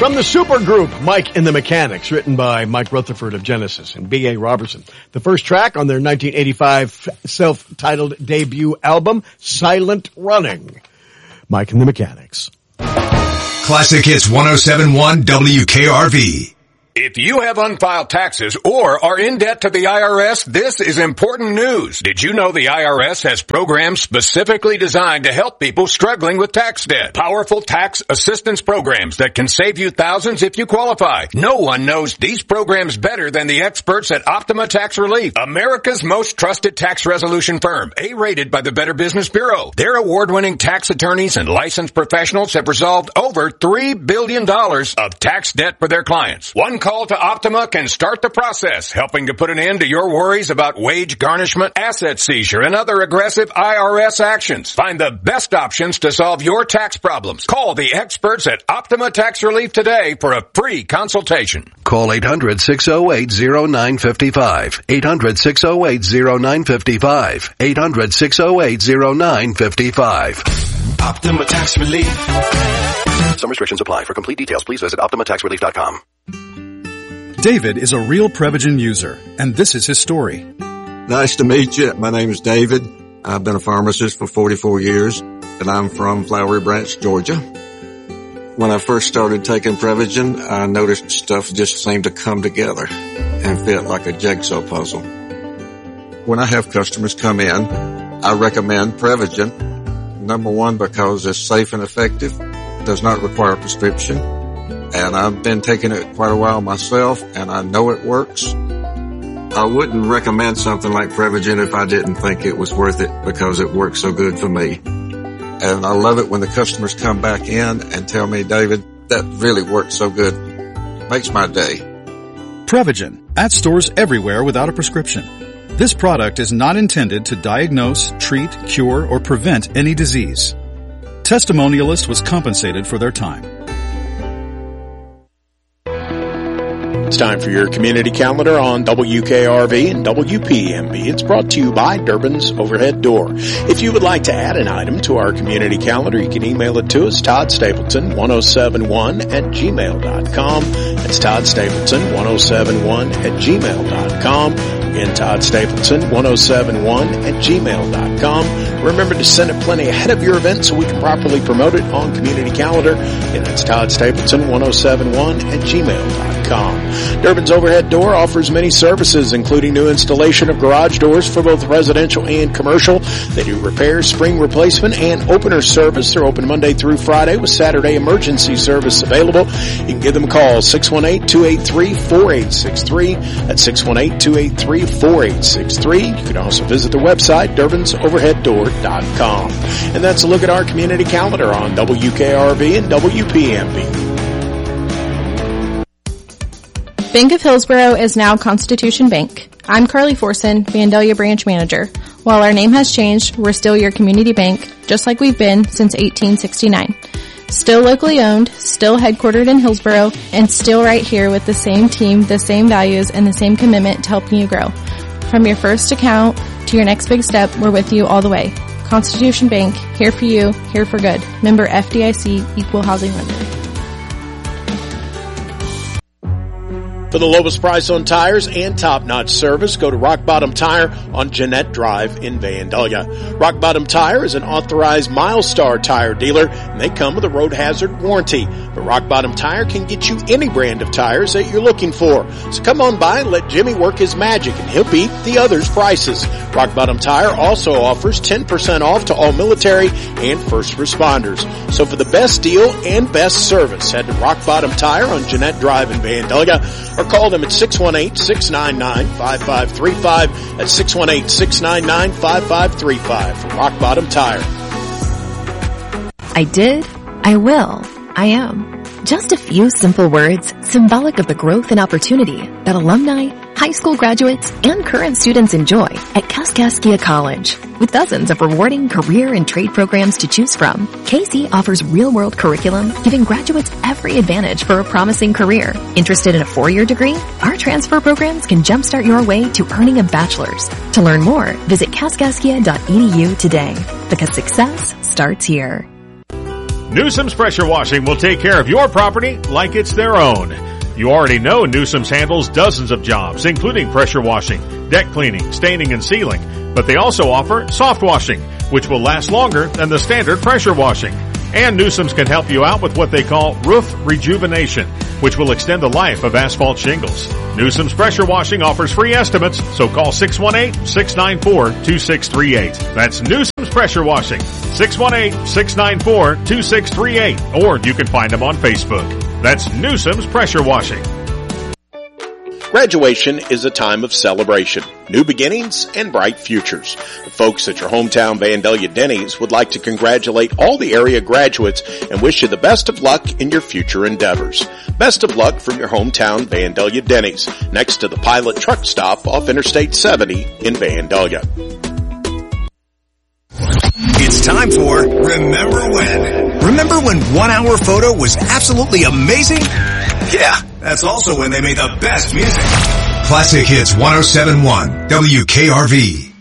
From the supergroup Mike and the Mechanics, written by Mike Rutherford of Genesis and B.A. Robertson. The first track on their 1985 self-titled debut album, Silent Running. Mike and the Mechanics. Classic Hits 107.1 WKRV. If you have unfiled taxes or are in debt to the IRS, this is important news. Did you know the IRS has programs specifically designed to help people struggling with tax debt? Powerful tax assistance programs that can save you thousands if you qualify. No one knows these programs better than the experts at Optima Tax Relief, America's most trusted tax resolution firm, A-rated by the Better Business Bureau. Their award-winning tax attorneys and licensed professionals have resolved over $3 billion of tax debt for their clients. One call to Optima can start the process, helping to put an end to your worries about wage garnishment, asset seizure, and other aggressive IRS actions. Find the best options to solve your tax problems. Call the experts at Optima Tax Relief today for a free consultation. Call 800-608-0955. 800-608-0955. 800-608-0955. Optima Tax Relief. Some restrictions apply. For complete details, please visit OptimaTaxRelief.com. David is a real Prevagen user, and this is his story. Nice to meet you. My name is David. I've been a pharmacist for 44 years, and I'm from Flowery Branch, Georgia. When I first started taking Prevagen, I noticed stuff just seemed to come together and fit like a jigsaw puzzle. When I have customers come in, I recommend Prevagen. Number one, because it's safe and effective, does not require a prescription. And I've been taking it quite a while myself, and I know it works. I wouldn't recommend something like Prevagen if I didn't think it was worth it, because it works so good for me. And I love it when the customers come back in and tell me, David, that really worked so good. Makes my day. Prevagen, at stores everywhere without a prescription. This product is not intended to diagnose, treat, cure, or prevent any disease. Testimonialist was compensated for their time. It's time for your community calendar on WKRV and WPMB. It's brought to you by Durbin's Overhead Door. If you would like to add an item to our community calendar, you can email it to us, toddstapleton1071@gmail.com. That's toddstapleton1071@gmail.com. Again, toddstapleton1071@gmail.com. Remember to send it plenty ahead of your event so we can properly promote it on community calendar. And that's toddstapleton1071@gmail.com. Durbin's Overhead Door offers many services, including new installation of garage doors for both residential and commercial. They do repairs, spring replacement, and opener service. They're open Monday through Friday with Saturday emergency service available. You can give them a call, 618-283-4863. That's 618-283-4863. You can also visit their website, DurbinsOverheadDoor.com. And that's a look at our community calendar on WKRV and WPMB. Bank of Hillsborough is now Constitution Bank. I'm Carly Forson, Vandalia Branch Manager. While our name has changed, we're still your community bank, just like we've been since 1869. Still locally owned, still headquartered in Hillsborough, and still right here with the same team, the same values, and the same commitment to helping you grow. From your first account to your next big step, we're with you all the way. Constitution Bank, here for you, here for good. Member FDIC, Equal Housing Lender. For the lowest price on tires and top-notch service, go to Rock Bottom Tire on Jeanette Drive in Vandalia. Rock Bottom Tire is an authorized MileStar tire dealer, and they come with a road hazard warranty. But Rock Bottom Tire can get you any brand of tires that you're looking for. So come on by and let Jimmy work his magic, and he'll beat the others' prices. Rock Bottom Tire also offers 10% off to all military and first responders. So for the best deal and best service, head to Rock Bottom Tire on Jeanette Drive in Vandalia, or call them at 618-699-5535. That's 618-699-5535 for Rock Bottom Tire. I did, I will, I am. Just a few simple words symbolic of the growth and opportunity that alumni, high school graduates, and current students enjoy at Kaskaskia College. With dozens of rewarding career and trade programs to choose from, KC offers real-world curriculum, giving graduates every advantage for a promising career. Interested in a 4-year degree? Our transfer programs can jumpstart your way to earning a bachelor's. To learn more, visit kaskaskia.edu today, because success starts here. Newsom's Pressure Washing will take care of your property like it's their own. You already know Newsom's handles dozens of jobs, including pressure washing, deck cleaning, staining, and sealing. But they also offer soft washing, which will last longer than the standard pressure washing. And Newsom's can help you out with what they call roof rejuvenation, which will extend the life of asphalt shingles. Newsom's Pressure Washing offers free estimates, so call 618-694-2638. That's Newsom's Pressure Washing, 618-694-2638. Or you can find them on Facebook. That's Newsom's Pressure Washing. Graduation is a time of celebration, new beginnings, and bright futures. The folks at your hometown Vandalia Denny's would like to congratulate all the area graduates and wish you the best of luck in your future endeavors. Best of luck from your hometown Vandalia Denny's, next to the Pilot Truck Stop off Interstate 70 in Vandalia. It's time for Remember When. Remember when 1 Hour Photo was absolutely amazing? Yeah, that's also when they made the best music. Classic Hits 107.1 WKRV.